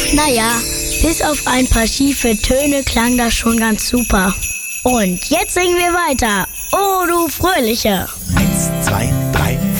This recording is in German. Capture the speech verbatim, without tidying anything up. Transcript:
Naja, bis auf ein paar schiefe Töne klang das schon ganz super. Und jetzt singen wir weiter. Oh, du Fröhliche. Eins, zwei, drei,